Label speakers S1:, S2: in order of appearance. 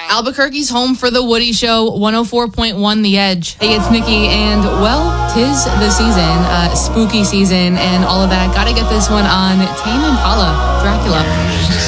S1: Albuquerque's home for the Woody Show, 104.1 The Edge. Hey, it's Nikki, and well, tis the season, spooky season, and all of that. Gotta get this one on Tame Impala, Dracula.